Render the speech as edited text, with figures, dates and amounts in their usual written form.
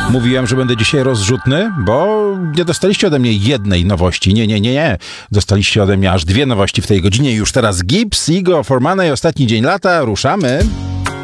Mówiłem, że będę dzisiaj rozrzutny, bo nie dostaliście ode mnie jednej nowości. Nie. Dostaliście ode mnie aż dwie nowości w tej godzinie. Już teraz Gibbs, Igo, Formana i ostatni dzień lata. Ruszamy.